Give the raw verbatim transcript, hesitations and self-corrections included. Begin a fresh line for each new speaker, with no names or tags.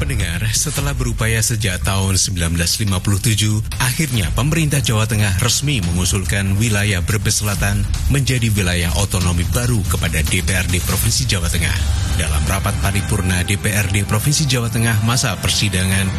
pendengar, setelah berupaya sejak tahun sembilan belas lima puluh tujuh, akhirnya pemerintah Jawa Tengah resmi mengusulkan wilayah Brebes Selatan menjadi wilayah otonomi baru kepada D P R D Provinsi Jawa Tengah. Dalam rapat paripurna D P R D Provinsi Jawa Tengah masa persidangan